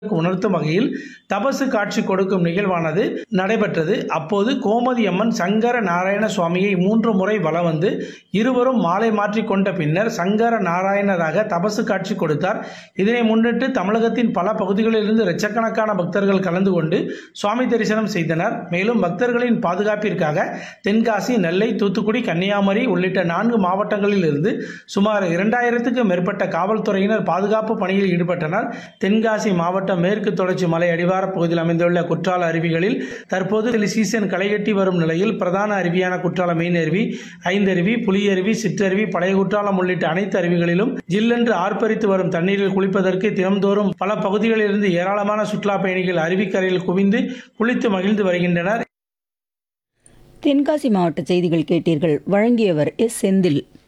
உணர்த்தும் வகையில் தபசு காட்சி கொடுக்கும் நிகழ்வானது நடைபெற்றது. அப்போது கோமதி அம்மன் சங்கர நாராயண சுவாமியை 3 முறை வலம் வந்து இருவரும் மாலை மாற்றி கொண்ட பின்னர் சங்கர நாராயணராக தபசு காட்சி கொடுத்தார். இதனை முன்னிட்டு தமிழகத்தின் பல பகுதிகளிலிருந்து லட்சக்கணக்கான பக்தர்கள் கலந்து கொண்டு சுவாமி தரிசனம் செய்தனர். மேலும் பக்தர்களின் பாதுகாப்பிற்காக தென்காசி, நெல்லை, தூத்துக்குடி, கன்னியாகுமரி உள்ளிட்ட 4 மாவட்டங்களில் இருந்து சுமார் 2000க்கும் மேற்பட்ட காவல்துறையினர் பாதுகாப்பு பணியில் ஈடுபட்டனர். தென்காசி மாவட்டம் மேற்கு தொடர்ச்சி மலை அடிவார பகுதியில் அமைந்துள்ள குற்றால அருவிகளில் தற்போது சீசன் களைகட்டி வரும் நிலையில் பிரதான அருவியான குற்றால மெயின் அருவி, ஐந்தருவி, புலியருவி, சிற்றருவி, பழைய குற்றாலம் உள்ளிட்ட அனைத்து அருவிகளிலும் ஜில்லென்று ஆர்ப்பரித்து வரும் தண்ணீரில் குளிப்பதற்கு தினம்தோறும் பல பகுதிகளிலிருந்து ஏராளமான சுற்றுலா பயணிகள் அருவிக்கரையில் குவிந்து குளித்து மகிழ்ந்து வருகின்றனர். தென்காசி மாவட்ட செய்திகள் கேட்டீர்கள். வழங்கியவர் எஸ். செந்தில்.